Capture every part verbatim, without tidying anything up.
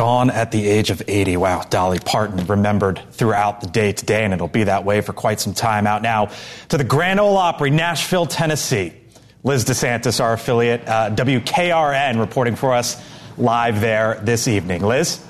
Gone at the age of eighty. Wow, Dolly Parton remembered throughout the day today, and it'll be that way for quite some time. Out now to the Grand Ole Opry, Nashville, Tennessee. Liz DeSantis, our affiliate, uh, W K R N, reporting for us live there this evening. Liz?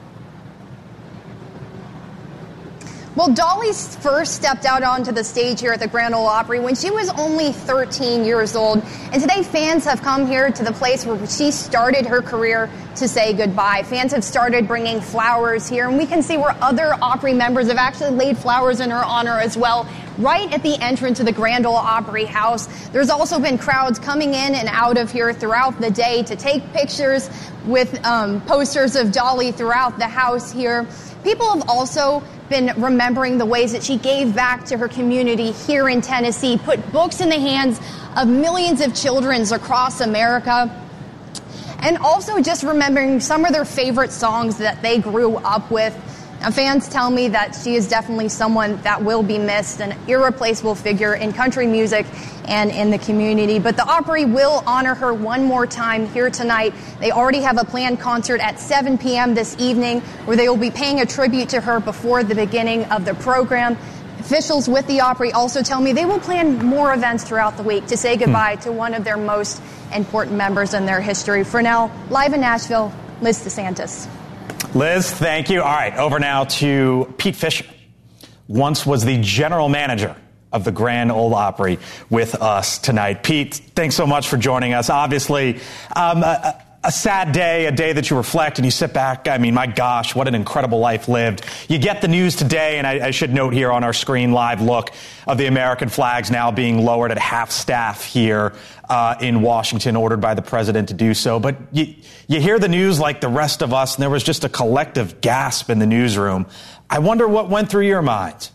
Well, Dolly first stepped out onto the stage here at the Grand Ole Opry when she was only thirteen years old. And today fans have come here to the place where she started her career to say goodbye. Fans have started bringing flowers here, and we can see where other Opry members have actually laid flowers in her honor as well, right at the entrance to the Grand Ole Opry House. There's also been crowds coming in and out of here throughout the day to take pictures with um, posters of Dolly throughout the house here. People have also been remembering the ways that she gave back to her community here in Tennessee, put books in the hands of millions of children across America, and also just remembering some of their favorite songs that they grew up with. Now, fans tell me that she is definitely someone that will be missed, an irreplaceable figure in country music and in the community. But the Opry will honor her one more time here tonight. They already have a planned concert at seven p.m. this evening where they will be paying a tribute to her before the beginning of the program. Officials with the Opry also tell me they will plan more events throughout the week to say goodbye to one of their most important members in their history. For now, live in Nashville, Liz DeSantis. Liz, thank you. All right, over now to Pete Fisher. Once was the general manager of the Grand Ole Opry with us tonight. Pete, thanks so much for joining us. Obviously, um, a, a sad day, a day that you reflect and you sit back. I mean, my gosh, what an incredible life lived. You get the news today, and I, I should note here on our screen live look of the American flags now being lowered at half staff here uh, in Washington, ordered by the president to do so. But you, you hear the news like the rest of us, and there was just a collective gasp in the newsroom. I wonder what went through your mind.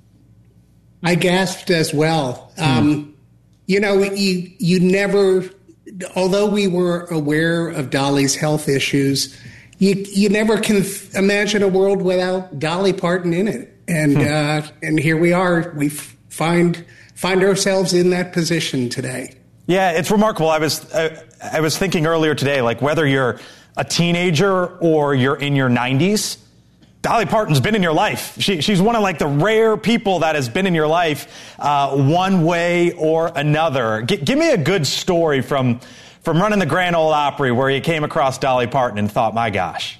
I gasped as well. Hmm. Um, you know, you you never, although we were aware of Dolly's health issues, you you never can f- imagine a world without Dolly Parton in it. And hmm. uh, and here we are. We f- find find ourselves in that position today. Yeah, it's remarkable. I was uh, I was thinking earlier today, like whether you're a teenager or you're in your nineties, Dolly Parton's been in your life. She, she's one of like the rare people that has been in your life uh, one way or another. G- give me a good story from from running the Grand Ole Opry where you came across Dolly Parton and thought, my gosh.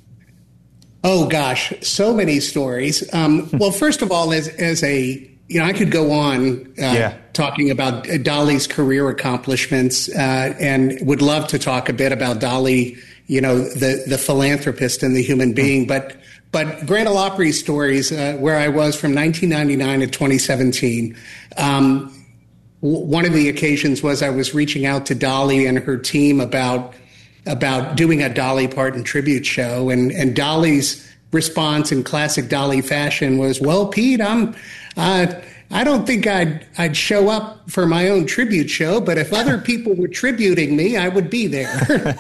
Oh, gosh, so many stories. Um, well, first of all, as as a You know, I could go on uh, yeah. talking about Dolly's career accomplishments uh, and would love to talk a bit about Dolly, you know, the, the philanthropist and the human being. But but Grand Ole Opry stories, uh, where I was from nineteen ninety-nine to twenty seventeen, um, w- one of the occasions was I was reaching out to Dolly and her team about about doing a Dolly Parton tribute show. And, and Dolly's response in classic Dolly fashion was, well, Pete, I'm... Uh, I don't think I'd I'd show up for my own tribute show, but if other people were tributing me, I would be there.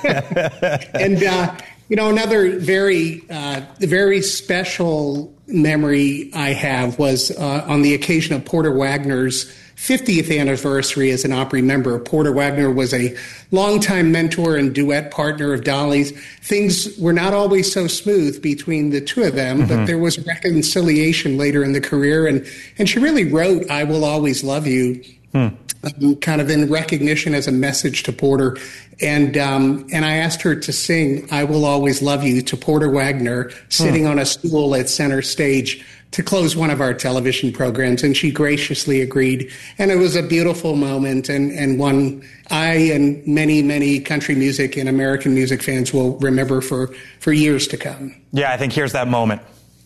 And uh, you know, another very uh, very special memory I have was uh, on the occasion of Porter Wagner's fiftieth anniversary as an Opry member. Porter Wagner was a longtime mentor and duet partner of Dolly's. Things were not always so smooth between the two of them, mm-hmm. but there was reconciliation later in the career. And, and she really wrote, I Will Always Love You, hmm. um, kind of in recognition as a message to Porter. And um, and I asked her to sing I Will Always Love You to Porter Wagner, sitting hmm. on a stool at center stage to close one of our television programs, and she graciously agreed. And it was a beautiful moment, and, and one I and many, many country music and American music fans will remember for, for years to come. Yeah, I think here's that moment.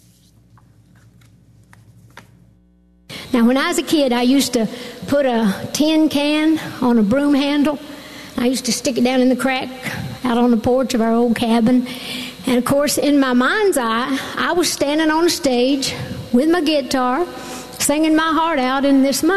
Now, when I was a kid, I used to put a tin can on a broom handle. I used to stick it down in the crack out on the porch of our old cabin. And, of course, in my mind's eye, I was standing on a stage with my guitar, singing my heart out in this mic.